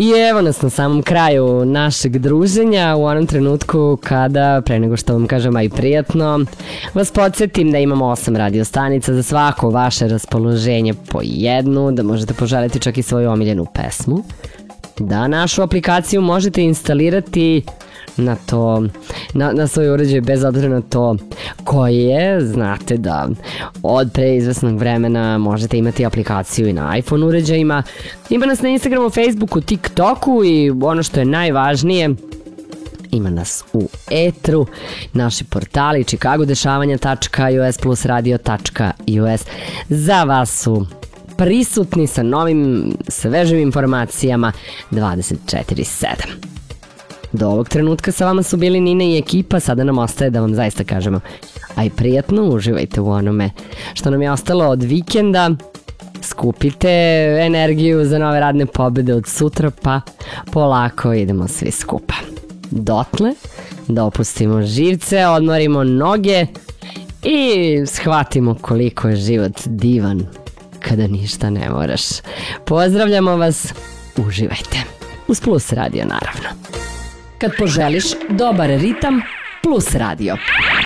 I evo nas na samom kraju našeg druženja, u onom trenutku kada, pre nego što vam kažem aj prijatno, vas podsjetim da imamo 8 radio stanica za svako vaše raspoloženje po jednu, da možete poželiti čak i svoju omiljenu pesmu, da našu aplikaciju možete instalirati na svoj uređaj bez obzira na to koji je. Znate da od pre izvesnog vremena možete imati aplikaciju i na iPhone uređajima. Ima nas na Instagramu, Facebooku, TikToku i ono što je najvažnije, ima nas u etru, naši portali chicagodešavanja.us plus radio.us za vas su prisutni sa novim, svežim informacijama 24/7. Do ovog trenutka sa vama su bili Nina i ekipa, sada nam ostaje da vam zaista kažemo aj prijatno, uživajte u onome što nam je ostalo od vikenda, skupite energiju za nove radne pobede od sutra, pa polako idemo svi skupa. Dotle, da opustimo živce, odmorimo noge i shvatimo koliko je život divan kada ništa ne moraš. Pozdravljamo vas, uživajte. Uz Plus radio naravno. Kad poželiš dobar ritam, Plus radio.